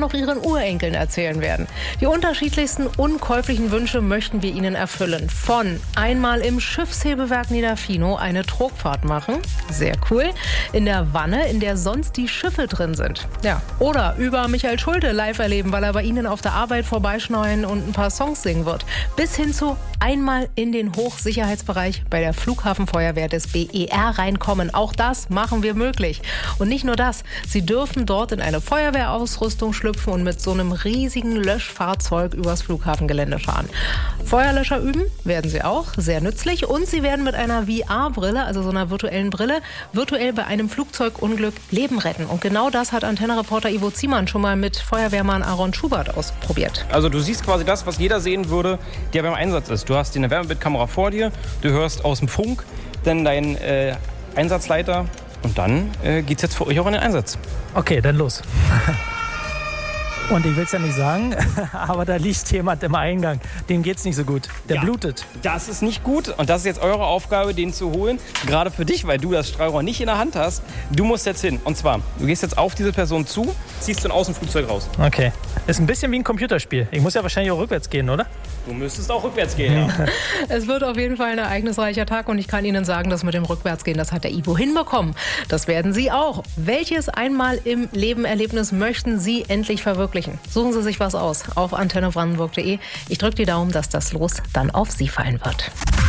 noch ihren Urenkeln erzählen werden. Die unterschiedlichsten unkäuflichen Wünsche möchten wir ihnen erfüllen. Von einmal im Schiffshebewerk Niederfino eine Trogfahrt machen. Sehr cool. In der Wanne, in der sonst die Schiffe drin sind. Ja. Oder über Michael Schulte live erleben, weil er bei Ihnen auf der Arbeit vorbeischneuen und ein paar Songs singen wird. Bis hin zu einmal in den Hochsicherheitsbereich bei der Flughafenfeuerwehr des BER reinkommen. Auch das machen wir möglich. Und nicht nur das, Sie dürfen dort in eine Feuerwehrausrüstung schlüpfen und mit so einem riesigen Löschfahrzeug übers Flughafengelände fahren. Feuerlöscher üben werden Sie auch, sehr nützlich. Und Sie werden mit einer VR-Brille, also so einer virtuellen Brille, virtuell bei einem Flugzeugunglück Leben retten. Und genau das hat Antenne-Reporter Ivo Ziemann schon mal mit Feuerwehrmann Aaron Schubert ausprobiert. Also du siehst quasi das, was jeder sehen würde, der beim Einsatz ist. Du hast eine Wärmebildkamera vor dir, du hörst aus dem Funk dann deinen Einsatzleiter und dann geht's jetzt für euch auch in den Einsatz. Okay, dann los. Und ich will es ja nicht sagen, aber da liegt jemand im Eingang. Dem geht's nicht so gut. Der blutet. Das ist nicht gut und das ist jetzt eure Aufgabe, den zu holen. Gerade für dich, weil du das Strahlrohr nicht in der Hand hast. Du musst jetzt hin. Und zwar, du gehst jetzt auf diese Person zu, ziehst dann aus dem Flugzeug raus. Okay. Ist ein bisschen wie ein Computerspiel. Ich muss ja wahrscheinlich auch rückwärts gehen, oder? Du müsstest auch rückwärts gehen, ja. Es wird auf jeden Fall ein ereignisreicher Tag und ich kann Ihnen sagen, das mit dem Rückwärtsgehen, das hat der Ivo hinbekommen. Das werden Sie auch. Welches einmal im Leben Erlebnis möchten Sie endlich verwirklichen? Suchen Sie sich was aus auf antennebrandenburg.de. Ich drücke die Daumen, dass das Los dann auf Sie fallen wird.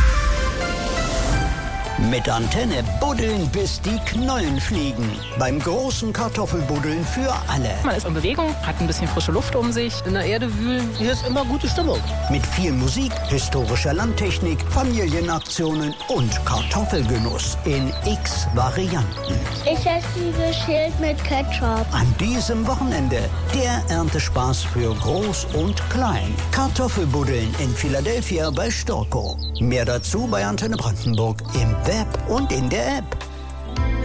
Mit Antenne buddeln, bis die Knollen fliegen. Beim großen Kartoffelbuddeln für alle. Man ist in Bewegung, hat ein bisschen frische Luft um sich. In der Erde wühlen, hier ist immer gute Stimmung. Mit viel Musik, historischer Landtechnik, Familienaktionen und Kartoffelgenuss in x Varianten. Ich esse geschält mit Ketchup. An diesem Wochenende der Erntespaß für Groß und Klein. Kartoffelbuddeln in Philadelphia bei Storkow. Mehr dazu bei Antenne Brandenburg im Web und in der App.